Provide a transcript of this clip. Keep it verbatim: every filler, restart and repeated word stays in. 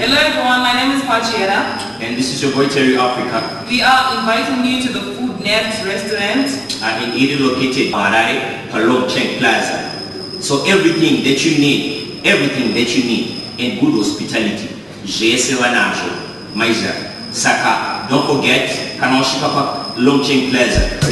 Hello everyone, my name is Pachiera. And this is your boy Terry Africa. We are inviting you to the Food Net restaurant. Uh, in Iri located Harare, Halong Cheng Plaza. So everything that you need, everything that you need in good hospitality, J S Wanajo, Maiza, Saka. Don't forget, Kanoshikapa, Long Cheng Plaza.